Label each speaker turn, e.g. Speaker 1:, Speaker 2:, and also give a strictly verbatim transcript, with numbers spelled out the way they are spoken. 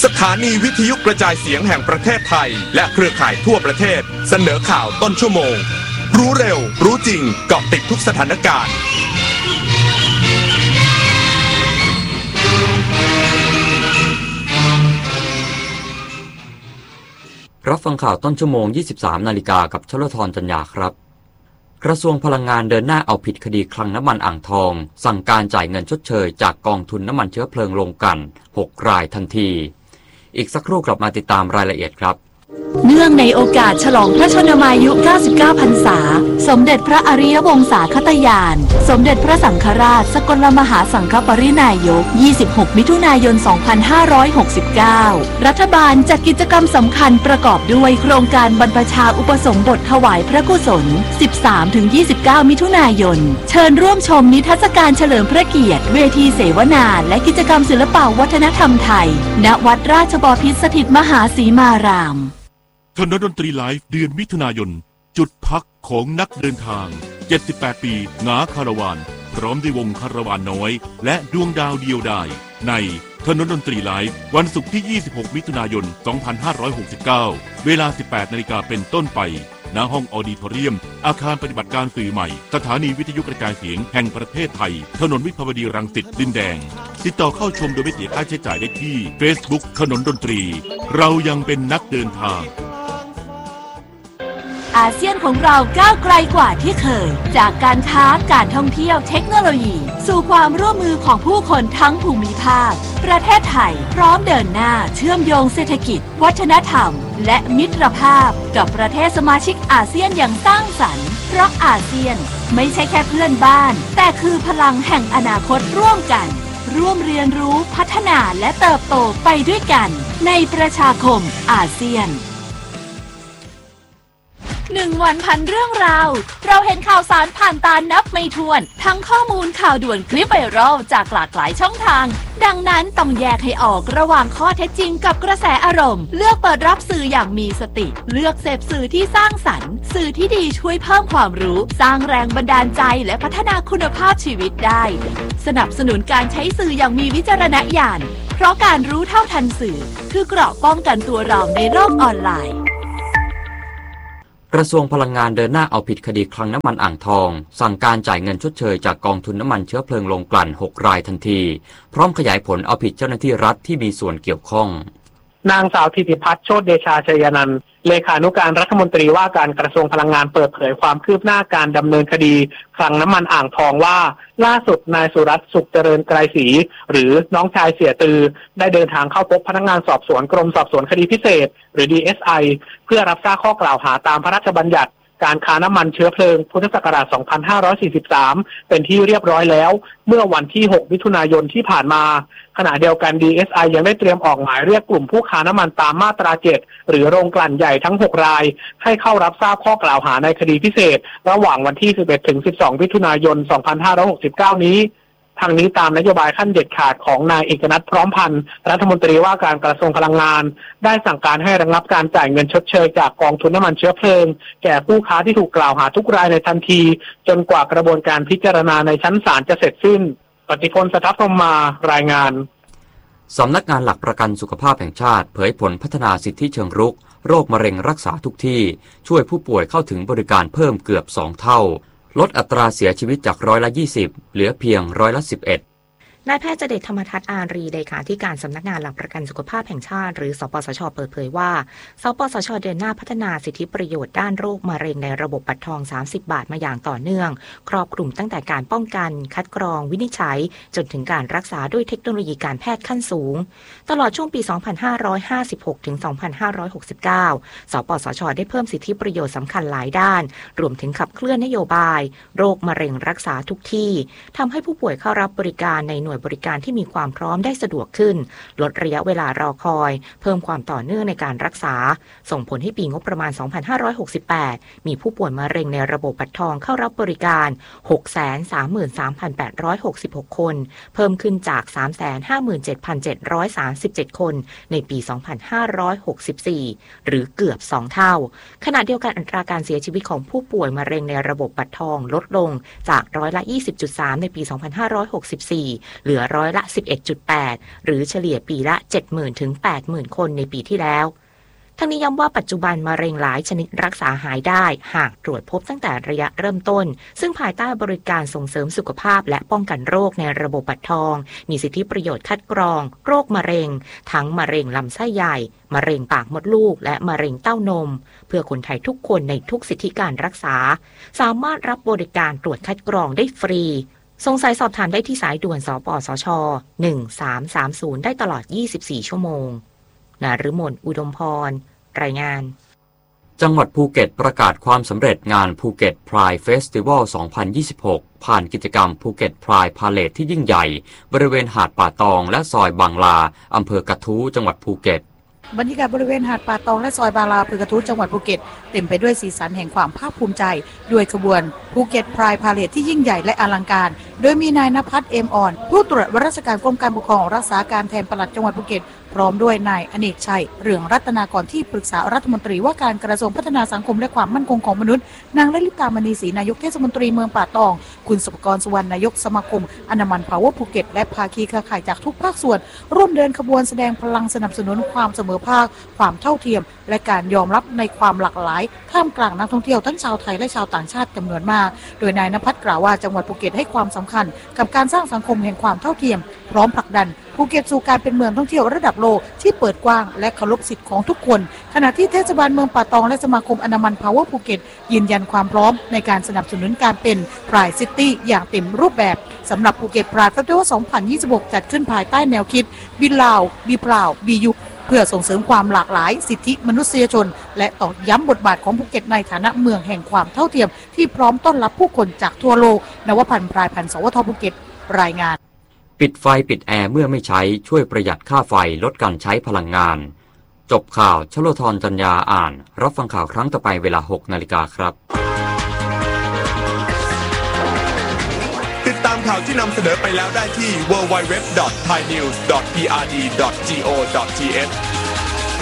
Speaker 1: สถานีวิทยุกระจายเสียงแห่งประเทศไทยและเครือข่ายทั่วประเทศเสนอข่าวต้นชั่วโมงรู้เร็วรู้จริงเกาะติดทุกสถานการณ์
Speaker 2: รับฟังข่าวต้นชั่วโมง ยี่สิบสาม นาฬิกากับชลธร จัญญาครับกระทรวงพลังงานเดินหน้าเอาผิดคดีคลังน้ำมันอ่างทองสั่งการจ่ายเงินชดเชยจากกองทุนน้ำมันเชื้อเพลิงโรงกลั่นหกรายทันทีอีกสักครู่กลับมาติดตามรายละเอียดครับ
Speaker 3: เนื่องในโอกาสฉลองพระชนมายุเก้าสิบเก้าพรรษาสมเด็จพระอริยวงศาคตญาณสมเด็จพระสังฆราชสกลมหาสังฆปรินายกยี่สิบหกมิถุนายนสองพันห้าร้อยหกสิบเก้ารัฐบาลจัดกิจกรรมสำคัญประกอบด้วยโครงการบรรพชาอุปสมบทถวายพระกุศล สิบสามถึงยี่สิบเก้า มิถุนายนเชิญร่วมชมนิทรรศการเฉลิมพระเกียรติเวทีเสวนาและกิจกรรมศิลปวัฒนธรรมไทยณวัดราชบพิตรสถิตมหาสีมาราม
Speaker 4: ถนนดนตรีไลฟ์เดือนมิถุนายนจุดพักของนักเดินทางเจ็ดสิบแปดปีงาคาราวานพร้อมด้วยวงคาราวานน้อยและดวงดาวเดียวดายในถนนดนตรีไลฟ์วันศุกร์ที่ยี่สิบหกมิถุนายนสองพันห้าร้อยหกสิบเก้าเวลา สิบแปดนาฬิกาเป็นต้นไปณห้องออดิทอเรียมอาคารปฏิบัติการสื่อใหม่สถานีวิทยุกระจายเสียงแห่งประเทศไทยถนนวิภาวดีรังสิตดินแดงติดต่อเข้าชมโดยไม่เสียค่าใช้จ่ายได้ที่ Facebook ถนนดนตรีเรายังเป็นนักเดินทาง
Speaker 3: อาเซียนของเราก้าวไกลกว่าที่เคยจากการค้าการท่องเที่ยวเทคโนโลยีสู่ความร่วมมือของผู้คนทั้งภูมิภาคประเทศไทยพร้อมเดินหน้าเชื่อมโยงเศรษฐกิจวัฒนธรรมและมิตรภาพกับประเทศสมาชิกอาเซียนอย่างสร้างสรรค์เพราะอาเซียนไม่ใช่แค่เพื่อนบ้านแต่คือพลังแห่งอนาคตร่วมกันร่วมเรียนรู้พัฒนาและเติบโตไปด้วยกันในประชาคมอาเซียนหนึ่งวันพันเรื่องราวเราเห็นข่าวสารผ่านตานับไม่ถ้วนทั้งข้อมูลข่าวด่วนคลิปไวรัลจากหลากหลายช่องทางดังนั้นต้องแยกให้ออกระหว่างข้อเท็จจริงกับกระแสอารมณ์เลือกเปิดรับสื่ออย่างมีสติเลือกเสพสื่อที่สร้างสรรค์สื่อที่ดีช่วยเพิ่มความรู้สร้างแรงบันดาลใจและพัฒนาคุณภาพชีวิตได้สนับสนุนการใช้สื่ออย่างมีวิจารณญาณเพราะการรู้เท่าทันสื่อคือเกราะป้องกันตัวเราในโลกออนไลน์
Speaker 2: กระทรวงพลังงานเดินหน้าเอาผิดคดีคลังน้ำมันอ่างทองสั่งการจ่ายเงินชดเชยจากกองทุนน้ำมันเชื้อเพลิงโรงกลั่นหกรายทันทีพร้อมขยายผลเอาผิดเจ้าหน้าที่รัฐที่มีส่วนเกี่ยวข้อง
Speaker 5: นางสาวธิติพัฒน์โชติเดชาชัยนันท์เลขานุการรัฐมนตรีว่าการกระทรวงพลังงานเปิดเผยความคืบหน้าการดำเนินคดีคลังน้ำมันอ่างทองว่าล่าสุดนายสุรัตน์สุขเจริญไกรศรีหรือน้องชายเสียตือได้เดินทางเข้าพบพนักงานสอบสวนกรมสอบสวนคดีพิเศษหรือ ดี เอส ไอ เพื่อรับทราบข้อกล่าวหาตามพระราชบัญญัติการค้าน้ำมันเชื้อเพลิงพุทธศักราชสองพันห้าร้อยสี่สิบสามเป็นที่เรียบร้อยแล้วเมื่อวันที่หกมิถุนายนที่ผ่านมาขณะเดียวกัน ดี เอส ไอ ยังได้เตรียมออกหมายเรียกกลุ่มผู้ค้าน้ำมันตามมาตราเจ็ดหรือโรงกลั่นใหญ่ทั้งหกรายให้เข้ารับทราบข้อกล่าวหาในคดีพิเศษระหว่างวันที่สิบเอ็ดถึงสิบสองมิถุนายนสองพันห้าร้อยหกสิบเก้านี้ทางนี้ตามนโยบายขั้นเด็ดขาดของนายเอกนัทพร้อมพันธ์รัฐมนตรีว่าการกระทรวงพลังงานได้สั่งการให้ระงับการจ่ายเงินชดเชยจากกองทุนน้ำมันเชื้อเพลิงแก่ผู้ค้าที่ถูกกล่าวหาทุกรายในทันทีจนกว่ากระบวนการพิจารณาในชั้นศาลจะเสร็จสิ้นปฏิพล สทัพพรหมารายงาน
Speaker 2: สำนักงานหลักประกันสุขภาพแห่งชาติเผยผลพัฒนาสิทธิเชิงรุกโรคมะเร็งรักษาทุกที่ช่วยผู้ป่วยเข้าถึงบริการเพิ่มเกือบสองเท่าลดอัตราเสียชีวิตจากร้อยละยี่สิบเหลือเพียงร้อยละสิบเอ็ด
Speaker 6: นายแพทย์เจเดชธรรมทัศน์อารีเลขาธิการสำนักงานหลักประกันสุขภาพแห่งชาติหรือสปสช.เปิดเผยว่าสปสช.เดินหน้าพัฒนาสิทธิประโยชน์ด้านโรคมะเร็งในระบบบัตรทองสามสิบบาทมาอย่างต่อเนื่องครอบคลุมตั้งแต่การป้องกันคัดกรองวินิจฉัยจนถึงการรักษาด้วยเทคโนโลยีการแพทย์ขั้นสูงตลอดช่วงปี สองพันห้าร้อยห้าสิบหก ถึง สองพันห้าร้อยหกสิบเก้า สปสช.ได้เพิ่มสิทธิประโยชน์สำคัญหลายด้านรวมถึงขับเคลื่อนนโยบายโรคมะเร็งรักษาทุกที่ทำให้ผู้ป่วยเข้ารับบริการในหน่วยบริการที่มีความพร้อมได้สะดวกขึ้นลดระยะเวลารอคอยเพิ่มความต่อเนื่องในการรักษาส่งผลให้ปีงบประมาณ สองพันห้าร้อยหกสิบแปด มีผู้ป่วยมะเร็งในระบบบัตรทองเข้ารับบริการ หกแสนสามหมื่นสามพันแปดร้อยหกสิบหก คนเพิ่มขึ้นจาก สามแสนห้าหมื่นเจ็ดพันเจ็ดร้อยสามสิบเจ็ด คนในปี สองพันห้าร้อยหกสิบสี่ หรือเกือบสองเท่าขณะเดียวกันอัตราการเสียชีวิตของผู้ป่วยมะเร็งในระบบบัตรทองลดลงจากร้อยละ ยี่สิบจุดสาม ในปี สองพันห้าร้อยหกสิบสี่เหลือร้อยละ สิบเอ็ดจุดแปด หรือเฉลี่ยปีละ เจ็ดหมื่น ถึง แปดหมื่น คนในปีที่แล้วทั้งนี้ย้ำว่าปัจจุบันมะเร็งหลายชนิดรักษาหายได้หากตรวจพบตั้งแต่ระยะเริ่มต้นซึ่งภายใต้บริการส่งเสริมสุขภาพและป้องกันโรคในระบบบัตรทองมีสิทธิประโยชน์คัดกรองโรคมะเร็งทั้งมะเร็งลำไส้ใหญ่มะเร็งปากมดลูกและมะเร็งเต้านมเพื่อคนไทยทุกคนในทุกสิทธิการรักษาสามารถรับบริการตรวจคัดกรองได้ฟรีสงสัยสอบถามได้ที่สายด่วนสปสชหนึ่งสามสามศูนย์ได้ตลอดยี่สิบสี่ชั่วโมงนฤมลอุดมพรรายงาน
Speaker 2: จังหวัดภูเก็ตประกาศความสำเร็จงานภูเก็ตพรายเฟสติวัล สองพันยี่สิบหก ผ่านกิจกรรมภูเก็ตพรายพาเลทที่ยิ่งใหญ่บริเวณหาดป่าตองและซอยบางลาอำเภอกระทู้จังหวัดภูเก็ต
Speaker 7: บรรยากาศบริเวณหาดป่าตองและซอยบางลาอำเภอกระทู้จังหวัดภูเก็ตเต็มไปด้วยสีสันแห่งความภาคภูมิใจด้วยขบวนภูเก็ตพรายพาเลทที่ยิ่งใหญ่และอลังการโดยมีนายณภัทรเอมอ่อนผู้ตรวจราชการกรมการปกครองรักษาการแทนปลัดจังหวัดภูเก็ตพร้อมด้วยนายอเนกชัยเรืองรัตนากรที่ปรึกษารัฐมนตรีว่าการกระทรวงพัฒนาสังคมและความมั่นคงของมนุษย์นางลลิตามณีศรีนายกเทศมนตรีเมืองป่าตองคุณสุภกรสุวรรณนายกสมาคมอนามันพาวเวอร์ภูเก็ตและภาคีเครือข่ายจากทุกภาคส่วนร่วมเดินขบวนแสดงพลังสนับสนุนความเสมอภาคความเท่าเทียมและการยอมรับในความหลากหลายท่ามกลางนักท่องเที่ยวทั้งชาวไทยและชาวต่างชาติจำนวนมากโดยนายณภัทรกล่าวว่าจังหวัดภูเก็ตให้ความสำคัญกับการสร้างสังคมแห่งความเท่าเทียมพร้อมผลักดันภูเก็ตสู่การเป็นเมืองท่องเที่ยวระดับโลกที่เปิดกว้างและเคารพสิทธิของทุกคนขณะที่เทศบาลเมืองป่าตองและสมาคมอนามันพาวเวอร์ภูเก็ตยืนยันความพร้อมในการสนับสนุนการเป็นพรายซิตี้อย่างเต็มรูปแบบสำหรับภูเก็ตพรายเฟสติวัล สองพันยี่สิบหก จัดขึ้นภายใต้แนวคิดบิลาวบีพราวบียุเพื่อส่งเสริมความหลากหลายสิทธิมนุษยชนและตอกย้ำบทบาทของภูเก็ตในฐานะเมืองแห่งความเท่าเทียมที่พร้อมต้อนรับผู้คนจากทั่วโลกนวพันธ์พรายพันธ์สวทภูเก็ตรายงาน
Speaker 2: ปิดไฟปิดแอร์เมื่อไม่ใช้ช่วยประหยัดค่าไฟลดการใช้พลังงานจบข่าวชโลธรจัญญาอ่านรับฟังข่าวครั้งต่อไปเวลา หกนาฬิกาครับ
Speaker 1: ติดตามข่าวที่นำเสนอไปแล้วได้ที่ ดับเบิลยู ดับเบิลยู ดับเบิลยู ดอท ไทยนิวส์ ดอท พี อาร์ ดี ดอท จี โอ ดอท ที เอช